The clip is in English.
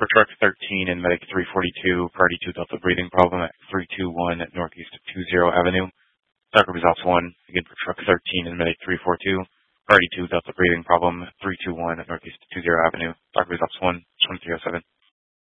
For truck 13 and medic 342, priority 2 Delta breathing problem at 321 at Northeast 20 Avenue. Docker results 1. Again for truck 13 and medic 342, priority 2 Delta breathing problem at 321 at Northeast 20 Avenue. Docker results 1, 2307.